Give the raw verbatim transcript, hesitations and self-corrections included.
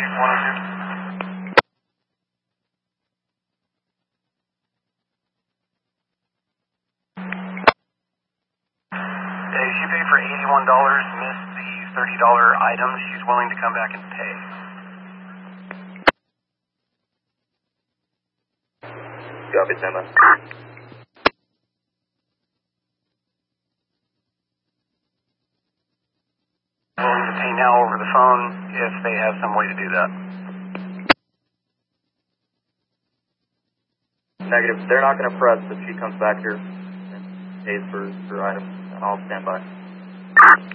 Hey, she paid for eighty-one dollars, missed the thirty dollar item. She's willing to come back and pay. Copy, stand by. Willing to pay now over the phone if they have some way to do that. Negative. They're not going to press if she comes back here and pays for her item. I'll stand by.